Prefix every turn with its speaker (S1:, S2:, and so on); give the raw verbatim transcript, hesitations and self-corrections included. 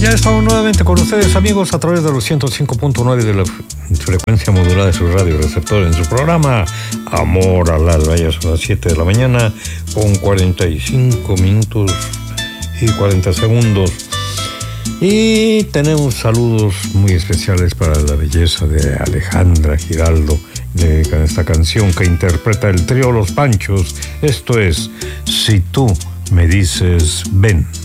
S1: Ya estamos nuevamente con ustedes, amigos, a través de los ciento cinco punto nueve de la frecuencia modulada de su radio receptor en su programa Amor a las Vallas, a las siete de la mañana con cuarenta y cinco minutos y cuarenta segundos. Y tenemos saludos muy especiales para la belleza de Alejandra Giraldo, de esta canción que interpreta el trío Los Panchos. Esto es Si tú me dices ven.